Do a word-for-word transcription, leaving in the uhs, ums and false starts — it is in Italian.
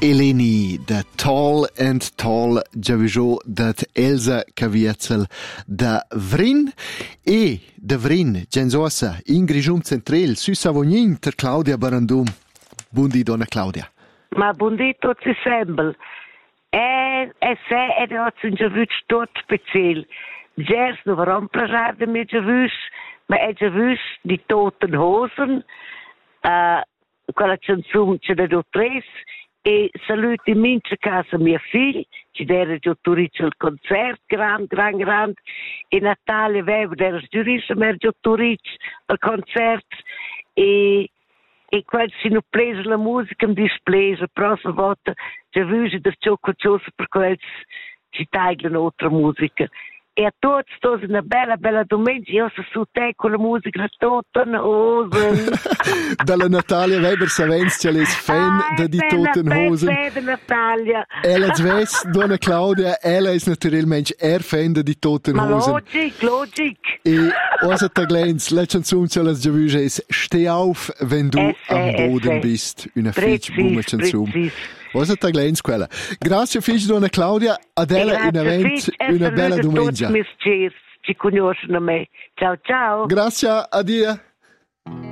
Eleni da Tall and Tall Giaviso dat Elsa Caviezel da Vrin e da Vrin Gensosa in Grigium Centrel su Savognin ter Claudia Barandum. Buondì donna Claudia. Ma buondì tutti sempre. E e se ed oggi un giavuc tot special. Gers no varom prajar de mi giavuc, ma è giavuc di Toten Hosen. Uh, quella canzone c'è da do tres. E saluto in mince casa mia figlia, ci era giottorice al concerto, gran, gran, gran. E Natalia aveva, era giurista, ma era giottorice al concerto. E, e quando si non prese la musica, mi dispiace, la prossima volta, già vuoi da ciò che c'è per quello ci tagliano un'altra musica. E a tutti, tutti una bella, bella domenica, io sono su te con la musica da Toten Hosen. Dalla Natalia Weber Savens, c'è le fan ah, di Toten Hosen. Bella, Natalia. Ella Zves, donna Claudia, ella è naturalmente er fan di Toten Hosen. Ma logic, logic. E osa taglens, la canzone c'è la giavuge è Steh auf, wenn du esse, am Boden esse. bist. Una fitch buona canzone. Osa taglens quella. Grazie fitch donna Claudia, ad ella in avent una bella domenica. Ci conoscono me. Ciao ciao. Grazie, addio.